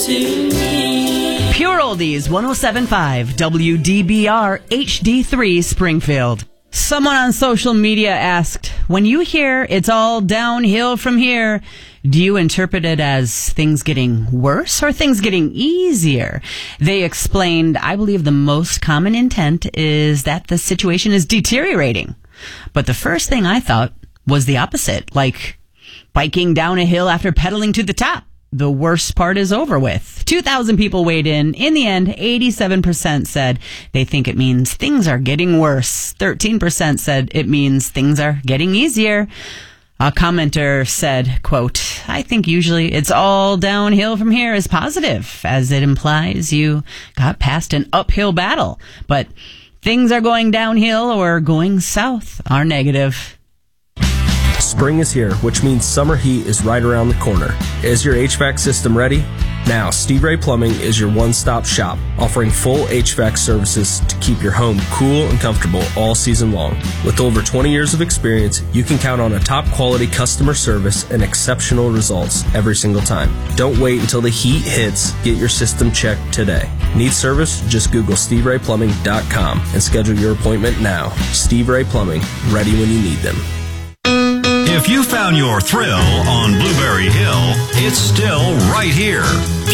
Pure Oldies 107.5 WDBR HD3 Springfield. Someone on social media asked, when you hear it's all downhill from here, do you interpret it as things getting worse or things getting easier? They explained, I believe the most common intent is that the situation is deteriorating. But the first thing I thought was the opposite, like biking down a hill after pedaling to the top. The worst part is over with. 2,000 people weighed in. In the end, 87% said they think it means things are getting worse. 13% said it means things are getting easier. A commenter said, quote, I think usually it's all downhill from here is positive, as it implies you got past an uphill battle. But things are going downhill or going south are negative. Spring is here, which means summer heat is right around the corner. Is your HVAC system ready? Now, Steve Ray Plumbing is your one-stop shop, offering full HVAC services to keep your home cool and comfortable all season long. With over 20 years of experience, you can count on a top-quality customer service and exceptional results every single time. Don't wait until the heat hits. Get your system checked today. Need service? Just Google SteveRayPlumbing.com and schedule your appointment now. Steve Ray Plumbing, ready when you need them. If you found your thrill on Blueberry Hill, it's still right here.